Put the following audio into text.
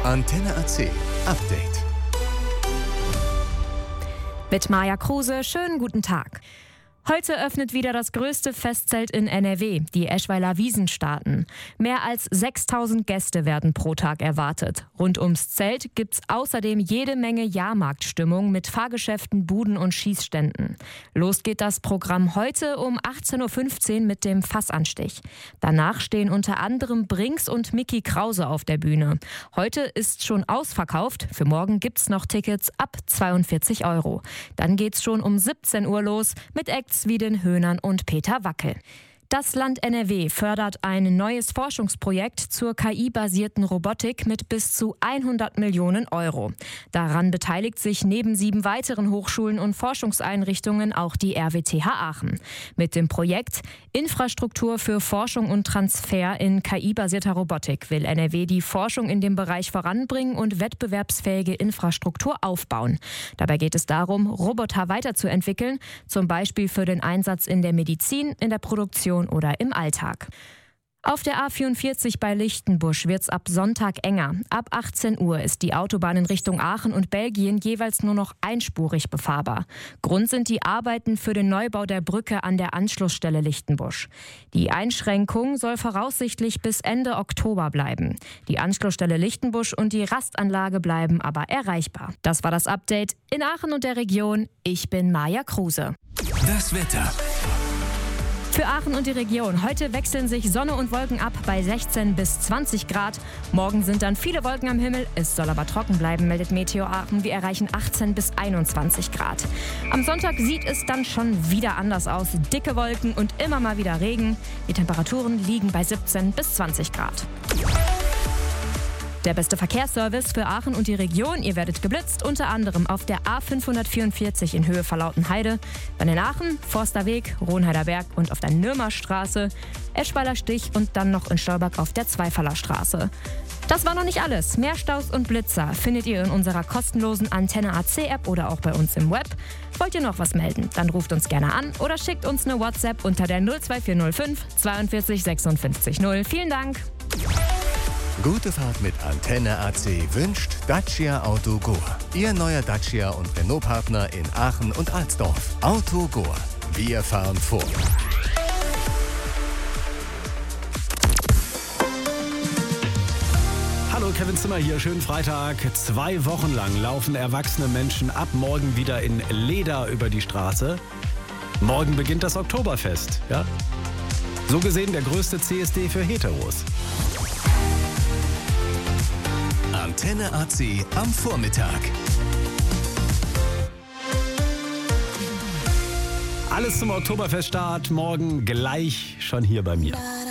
Antenne AC Update. Mit Maja Kruse, schönen guten Tag. Heute öffnet wieder das größte Festzelt in NRW, die Eschweiler Wiesnstaaten. Mehr als 6.000 Gäste werden pro Tag erwartet. Rund ums Zelt gibt's außerdem jede Menge Jahrmarktstimmung mit Fahrgeschäften, Buden und Schießständen. Los geht das Programm heute um 18.15 Uhr mit dem Fassanstich. Danach stehen unter anderem Brinks und Micky Krause auf der Bühne. Heute ist schon ausverkauft, für morgen gibt's noch Tickets ab 42 €. Dann geht's schon um 17 Uhr los mit Acts wie den Höhnern und Peter Wackel. Das Land NRW fördert ein neues Forschungsprojekt zur KI-basierten Robotik mit bis zu 100 Millionen €. Daran beteiligt sich neben 7 weiteren Hochschulen und Forschungseinrichtungen auch die RWTH Aachen. Mit dem Projekt Infrastruktur für Forschung und Transfer in KI-basierter Robotik will NRW die Forschung in dem Bereich voranbringen und wettbewerbsfähige Infrastruktur aufbauen. Dabei geht es darum, Roboter weiterzuentwickeln, zum Beispiel für den Einsatz in der Medizin, in der Produktion oder im Alltag. Auf der A44 bei Lichtenbusch wird's ab Sonntag enger. Ab 18 Uhr ist die Autobahn in Richtung Aachen und Belgien jeweils nur noch einspurig befahrbar. Grund sind die Arbeiten für den Neubau der Brücke an der Anschlussstelle Lichtenbusch. Die Einschränkung soll voraussichtlich bis Ende Oktober bleiben. Die Anschlussstelle Lichtenbusch und die Rastanlage bleiben aber erreichbar. Das war das Update in Aachen und der Region. Ich bin Maja Kruse. Das Wetter. Für Aachen und die Region. Heute wechseln sich Sonne und Wolken ab bei 16 bis 20 Grad. Morgen sind dann viele Wolken am Himmel. Es soll aber trocken bleiben, meldet Meteo Aachen. Wir erreichen 18 bis 21 Grad. Am Sonntag sieht es dann schon wieder anders aus. Dicke Wolken und immer mal wieder Regen. Die Temperaturen liegen bei 17 bis 20 Grad. Der beste Verkehrsservice für Aachen und die Region. Ihr werdet geblitzt, unter anderem auf der A544 in Höhe Verlautenheide, dann in Aachen, Forsterweg, Ronheider Berg und auf der Nürmerstraße, Eschweiler Stich und dann noch in Stolberg auf der Zweifaller Straße. Das war noch nicht alles. Mehr Staus und Blitzer findet ihr in unserer kostenlosen Antenne AC App oder auch bei uns im Web. Wollt ihr noch was melden? Dann ruft uns gerne an oder schickt uns eine WhatsApp unter der 02405 42 56 0. Vielen Dank. Gute Fahrt mit Antenne AC wünscht Dacia Auto Goa. Ihr neuer Dacia und Renault-Partner in Aachen und Alsdorf. Auto Goa. Wir fahren vor. Hallo, Kevin Zimmer hier. Schönen Freitag. 2 Wochen lang laufen erwachsene Menschen ab morgen wieder in Leder über die Straße. Morgen beginnt das Oktoberfest. Ja? So gesehen der größte CSD für Heteros. Antenne AC am Vormittag. Alles zum Oktoberfeststart morgen gleich schon hier bei mir.